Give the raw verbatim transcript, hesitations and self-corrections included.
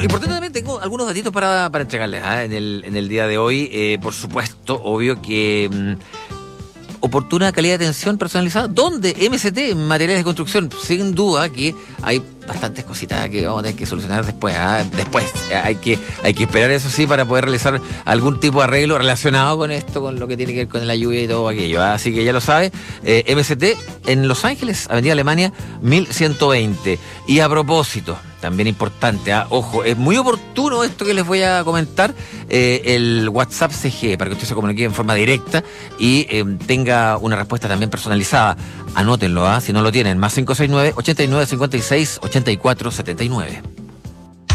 Bueno, importante también tengo algunos datitos para, para entregarles ¿eh? en, el, en el día de hoy. Eh, por supuesto, obvio que mmm, oportuna calidad de atención personalizada. ¿Dónde? M C T, materiales de construcción. Sin duda que hay bastantes cositas que vamos a tener que solucionar después. ¿eh? Después eh, hay que hay que esperar, eso sí, para poder realizar algún tipo de arreglo relacionado con esto, con lo que tiene que ver con la lluvia y todo aquello. ¿eh? Así que ya lo sabe. Eh, M C T en Los Ángeles, Avenida Alemania, mil ciento veinte. Y a propósito, también importante, ¿eh? Ojo, es muy oportuno esto que les voy a comentar, eh, el WhatsApp C G, para que usted se comunique en forma directa y eh, tenga una respuesta también personalizada. Anótenlo, ¿eh? Si no lo tienen, más cinco seis nueve, ochenta y nueve, cincuenta y seis, ochenta y cuatro, setenta y nueve.